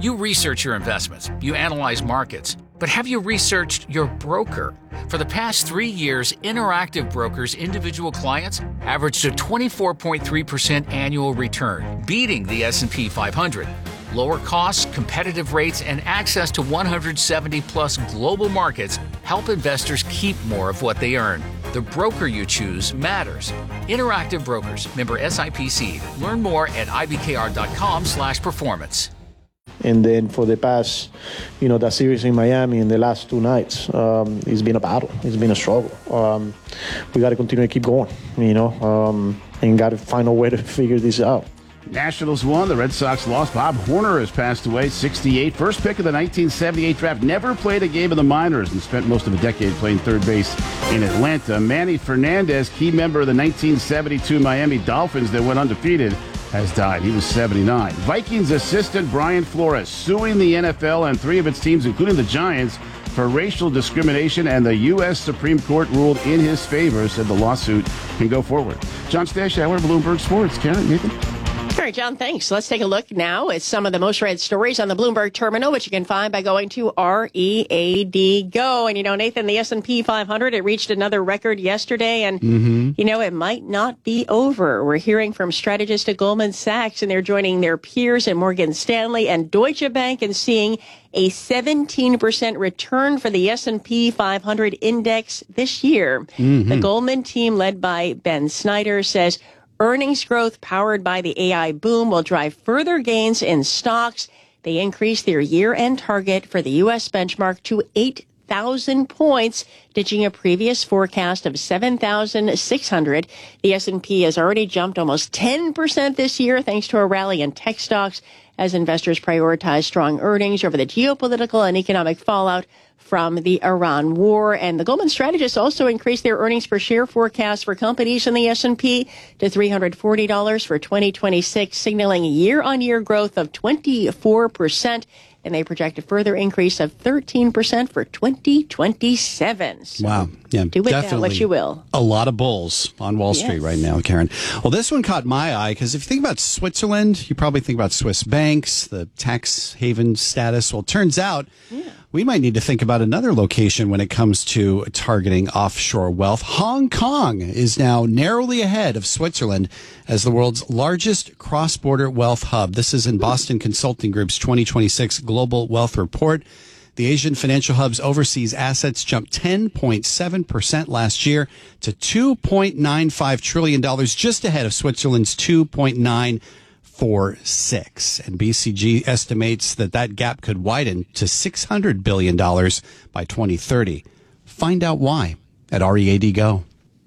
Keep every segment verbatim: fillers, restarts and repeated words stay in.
You research your investments, you analyze markets, but have you researched your broker? For the past three years, Interactive Brokers' individual clients averaged a twenty-four point three percent annual return, beating the S and P five hundred. Lower costs, competitive rates, and access to one hundred seventy plus global markets help investors keep more of what they earn. The broker you choose matters. Interactive Brokers, member S I P C. Learn more at ibkr.com slash performance. And then for the past, you know, that series in Miami in the last two nights, um, it's been a battle. It's been a struggle. Um, we got to continue to keep going, you know, um, and got to find a way to figure this out. Nationals won. The Red Sox lost. Bob Horner has passed away, sixty-eight. First pick of the nineteen seventy-eight draft. Never played a game in the minors and spent most of a decade playing third base in Atlanta. Manny Fernandez, key member of the nineteen seventy-two Miami Dolphins that went undefeated, has died. He was seventy-nine. Vikings assistant Brian Flores suing the N F L and three of its teams, including the Giants, for racial discrimination, and the U S Supreme Court ruled in his favor, said the lawsuit can go forward. John Stashauer, Bloomberg Sports. Karen, Nathan? All right, John, thanks. Let's take a look now at some of the most read stories on the Bloomberg Terminal, which you can find by going to R E A D Go. And, you know, Nathan, the S and P five hundred, it reached another record yesterday. And, mm-hmm. you know, it might not be over. We're hearing from strategists at Goldman Sachs, and they're joining their peers at Morgan Stanley and Deutsche Bank and seeing a seventeen percent return for the S and P five hundred index this year. Mm-hmm. The Goldman team, led by Ben Snyder, says earnings growth powered by the A I boom will drive further gains in stocks. They increased their year-end target for the U S benchmark to eight thousand points, ditching a previous forecast of seven thousand six hundred. The S and P has already jumped almost ten percent this year thanks to a rally in tech stocks as investors prioritize strong earnings over the geopolitical and economic fallout from the Iran war. And the Goldman strategists also increased their earnings per share forecast for companies in the S and P to three hundred forty dollars for twenty twenty-six, signaling year-on-year growth of twenty-four percent. And they project a further increase of thirteen percent for twenty twenty-seven. So wow. Yeah, do with definitely that what you will. A lot of bulls on Wall Street yes. right now, Karen. Well, this one caught my eye because if you think about Switzerland, you probably think about Swiss banks, the tax haven status. Well, it turns out yeah. we might need to think about another location when it comes to targeting offshore wealth. Hong Kong is now narrowly ahead of Switzerland as the world's largest cross-border wealth hub. This is in Boston Consulting Group's twenty twenty-six Global Wealth Report. The Asian financial hub's overseas assets jumped ten point seven percent last year to two point nine five trillion dollars, just ahead of Switzerland's two point nine four six. And B C G estimates that that gap could widen to six hundred billion dollars by twenty thirty. Find out why at R E A D Go.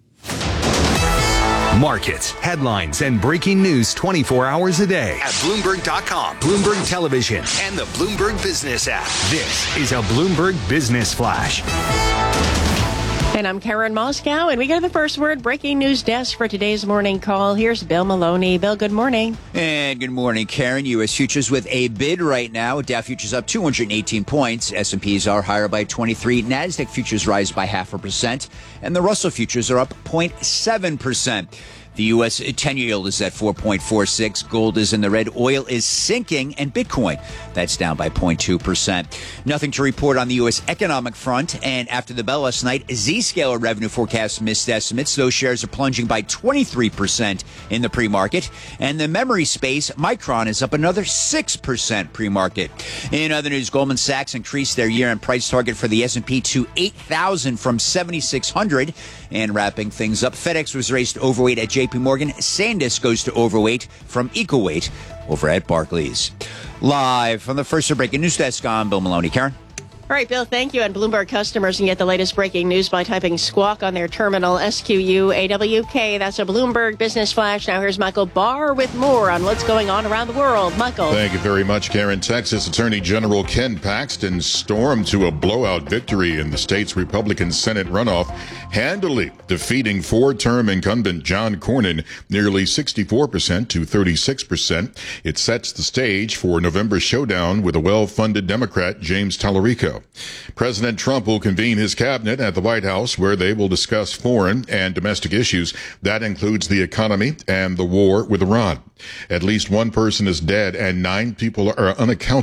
Markets, headlines, and breaking news twenty-four hours a day at Bloomberg dot com, Bloomberg Television, and the Bloomberg Business app. This is a Bloomberg Business Flash. And I'm Karen Moscow, and we go to the first word breaking news desk for today's morning call. Here's Bill Maloney. Bill, good morning. And good morning, Karen. U S futures with a bid right now. Dow futures up two hundred eighteen points. S and P's are higher by twenty-three. NASDAQ futures rise by half a percent. And the Russell futures are up zero point seven percent. The U S ten-year yield is at four point four six. Gold is in the red. Oil is sinking. And Bitcoin, that's down by zero point two percent. Nothing to report on the U S economic front. And after the bell last night, Zscaler revenue forecasts missed estimates. Those shares are plunging by twenty-three percent in the pre-market. And the memory space, Micron, is up another six percent pre-market. In other news, Goldman Sachs increased their year-end price target for the S and P to eight thousand from seventy-six hundred. And wrapping things up, FedEx was raised to overweight at J P Morgan. SanDisk goes to overweight from equal weight over at Barclays. Live from the first breaking news desk, I'm Bill Maloney. Karen? All right, Bill, thank you. And Bloomberg customers can get the latest breaking news by typing Squawk on their terminal, S Q U A W K. That's a Bloomberg Business Flash. Now here's Michael Barr with more on what's going on around the world. Michael. Thank you very much, Karen. Texas Attorney General Ken Paxton stormed to a blowout victory in the state's Republican Senate runoff, handily defeating four-term incumbent John Cornyn nearly sixty-four percent to thirty-six percent. It sets the stage for November's showdown with a well-funded Democrat, James Tallarico. President Trump will convene his cabinet at the White House, where they will discuss foreign and domestic issues. That includes the economy and the war with Iran. At least one person is dead and nine people are unaccounted